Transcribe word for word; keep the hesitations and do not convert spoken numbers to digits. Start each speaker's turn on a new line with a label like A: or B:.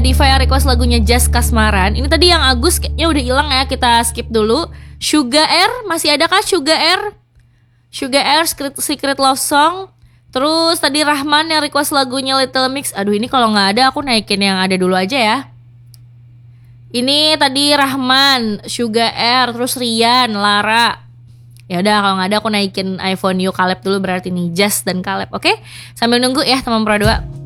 A: Diva yang request lagunya Just Kasmaran. Ini tadi yang Agus kayaknya udah hilang ya, kita skip dulu. Sugar Air, masih ada kah Sugar Air? Sugar Air, Secret, Secret Love Song. Terus tadi Rahman yang request lagunya Little Mix. Aduh ini kalau nggak ada aku naikin yang ada dulu aja ya. Ini tadi Rahman, Sugar Air, terus Rian, Lara. Ya udah kalau nggak ada aku naikin iPhone You Caleb dulu, berarti nih Just dan Caleb. Oke, sambil nunggu ya teman Pro dua.